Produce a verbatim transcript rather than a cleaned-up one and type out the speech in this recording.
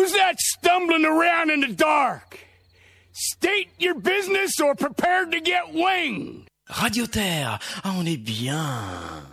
Who's that stumbling around in the dark? State your business or prepare to get winged. Radio Terre, ah, on est bien.